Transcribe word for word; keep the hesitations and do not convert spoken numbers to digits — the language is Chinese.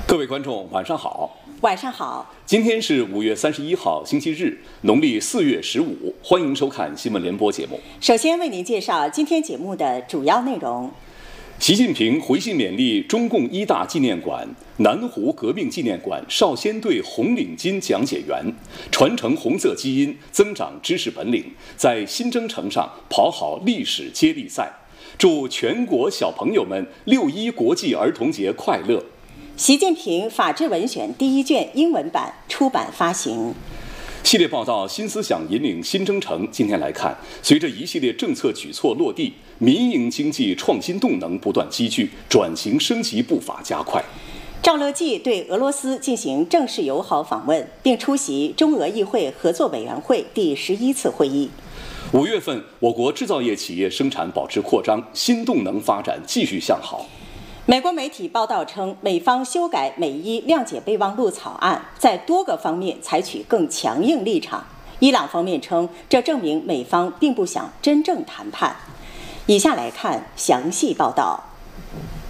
各位观众，晚上好。 晚上好。 今天是五月三十一号，星期日，农历四月十五。欢迎收看新闻联播节目。 首先为您介绍今天节目的主要内容。 习近平回信勉励中共一大纪念馆、南湖革命纪念馆少先队红领巾讲解员，传承红色基因，增长知识本领，在新征程上跑好历史接力赛。祝全国小朋友们六一国际儿童节快乐。 习近平法治文选第一卷英文版出版发行。 系列报道新思想引领新征程。今天来看，随着一系列政策举措落地，民营经济创新动能不断积聚，转型升级步伐加快。 赵乐际对俄罗斯进行正式友好访问，并出席中俄议会合作委员会第十一次会议。 五月份，我国制造业企业生产保持扩张，新动能发展继续向好。 美国媒体报道称，美方修改美伊谅解备忘录草案，在多个方面采取更强硬立场。伊朗方面称，这证明美方并不想真正谈判。以下来看详细报道。